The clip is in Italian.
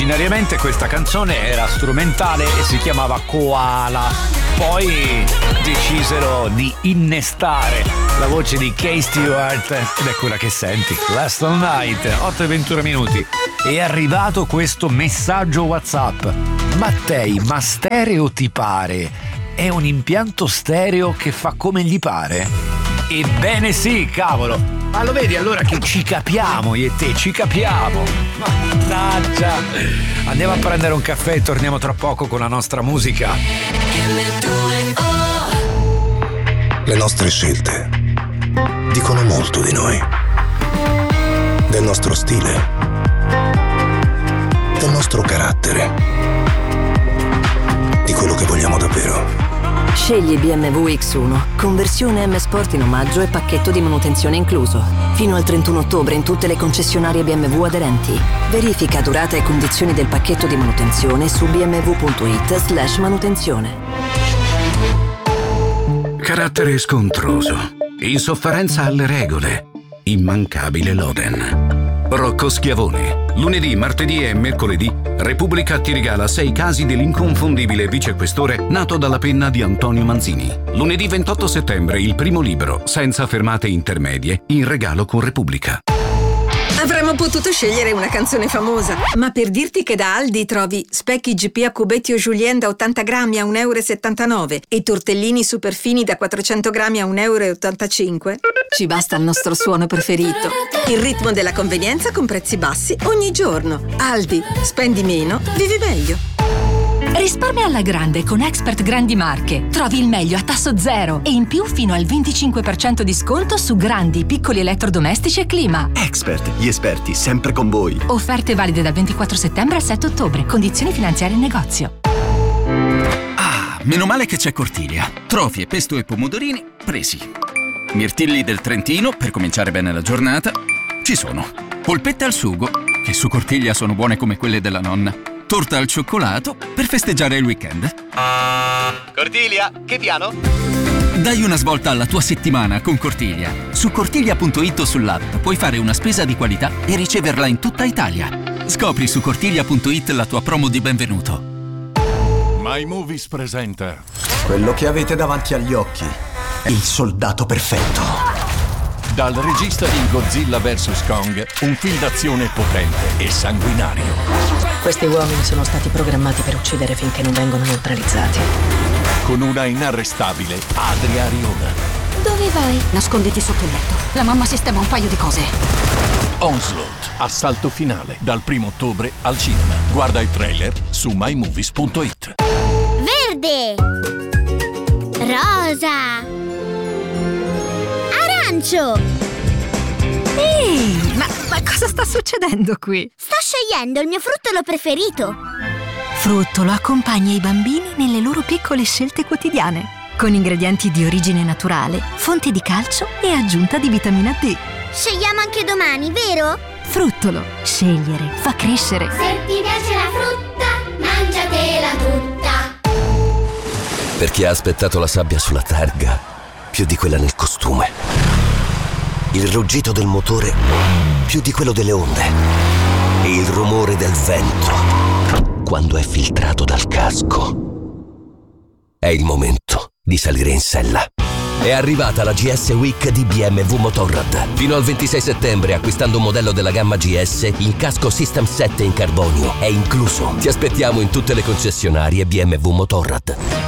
Originariamente questa canzone era strumentale e si chiamava Koala. Poi decisero di innestare la voce di Kay Stewart ed è quella che senti. Last Night, 8:21 minuti. È arrivato questo messaggio WhatsApp. Mattei, ma stereo ti pare? È un impianto stereo che fa come gli pare? Ebbene sì, cavolo! Ma lo vedi allora che ci capiamo io e te, ci capiamo! Mannaggia! Andiamo a prendere un caffè e torniamo tra poco con la nostra musica. Le nostre scelte dicono molto di noi, del nostro stile, del nostro carattere, di quello che vogliamo davvero. Scegli BMW X1, conversione M Sport in omaggio e pacchetto di manutenzione incluso. Fino al 31 ottobre in tutte le concessionarie BMW aderenti. Verifica durata e condizioni del pacchetto di manutenzione su bmw.it/manutenzione. Carattere scontroso, insofferenza alle regole, immancabile Loden. Rocco Schiavone. Lunedì, martedì e mercoledì Repubblica ti regala 6 casi dell'inconfondibile vicequestore nato dalla penna di Antonio Manzini. Lunedì 28 settembre il primo libro, senza fermate intermedie, in regalo con Repubblica. Avremmo potuto scegliere una canzone famosa, ma per dirti che da Aldi trovi specchi GP a cubetti o Julien da 80 grammi a 1,79 € e tortellini superfini da 400 grammi a 1,85 €, ci basta il nostro suono preferito. Il ritmo della convenienza con prezzi bassi ogni giorno. Aldi, spendi meno, vivi meglio. Risparmia alla grande con Expert Grandi Marche. Trovi il meglio a tasso zero e in più fino al 25% di sconto su grandi, piccoli elettrodomestici e clima. Expert, gli esperti sempre con voi. Offerte valide dal 24 settembre al 7 ottobre. Condizioni finanziarie in negozio. Ah, meno male che c'è Cortiglia. Trofie, pesto e pomodorini presi. Mirtilli del Trentino per cominciare bene la giornata. Ci sono. Polpette al sugo, che su Cortiglia sono buone come quelle della nonna. Torta al cioccolato per festeggiare il weekend. Cortiglia, che piano? Dai una svolta alla tua settimana con Cortiglia. Su cortiglia.it o sull'app puoi fare una spesa di qualità e riceverla in tutta Italia. Scopri su cortiglia.it la tua promo di benvenuto. My Movies presenta quello che avete davanti agli occhi è il soldato perfetto. Dal regista di Godzilla vs Kong, un film d'azione potente e sanguinario. Questi uomini sono stati programmati per uccidere finché non vengono neutralizzati. Con una inarrestabile Adria Arjona. Dove vai? Nasconditi sotto il letto. La mamma sistema un paio di cose. Onslaught, assalto finale, dal 1 ottobre al cinema. Guarda il trailer su mymovies.it. Verde, rosa, arancio. Ehi, ma cosa sta succedendo qui? Sto scegliendo il mio fruttolo preferito. Fruttolo accompagna i bambini nelle loro piccole scelte quotidiane, con ingredienti di origine naturale, fonte di calcio e aggiunta di vitamina D. Scegliamo anche domani, vero? Fruttolo, scegliere fa crescere. Se ti piace la frutta, mangiatela tutta. Per chi ha aspettato la sabbia sulla targa più di quella nel costume, il ruggito del motore più di quello delle onde e il rumore del vento quando è filtrato dal casco. È il momento di salire in sella. È arrivata la GS Week di BMW Motorrad. Fino al 26 settembre, acquistando un modello della gamma GS, il casco System 7 in carbonio è incluso. Ti aspettiamo in tutte le concessionarie BMW Motorrad.